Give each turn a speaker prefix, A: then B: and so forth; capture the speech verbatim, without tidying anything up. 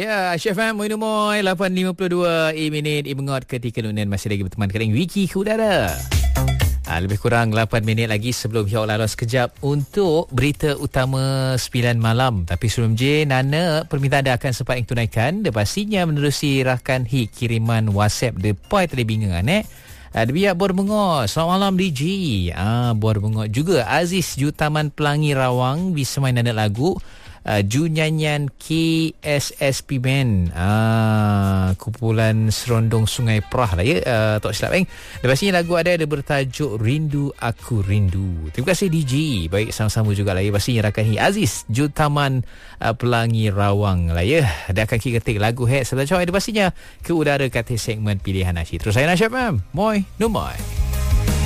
A: Ya, Chef Am, Moin Moin, lapan lima puluh dua e minit, e mengot ketika Nunan masih lagi berteman dengan Wiki ke udara. Ha, lebih kurang lapan minit lagi sebelum Hiok Lalos sekejap untuk berita utama sembilan malam. Tapi sebelum je, Nana, permintaan anda akan sempat yang tunaikan. Dia pastinya menerusi rakan hit kiriman WhatsApp Depai tadi bingungan eh. Uh, Dia Bor Bengok. Selamat malam D J. Ah, Bor Bengok juga. Aziz Ju Taman Pelangi Rawang bisa main nada lagu uh, Ju Nyanyian K S S P Band. Ah, kumpulan Serondong Sungai Perah lah ya. Uh, tak silap eh. Lepas ni lagu ada ada bertajuk Rindu Aku Rindu. Terima kasih D J. Baik, sama-sama juga lah ya. Pastinya rakan hi Aziz Ju Taman uh, Pelangi Rawang lah ya. Dia akan ketik lagu hit sebelah cawai. Dia pastinya ke udara kata segmen pilihan asyik. Terus saya Nasyab Mam. Moi, no moi.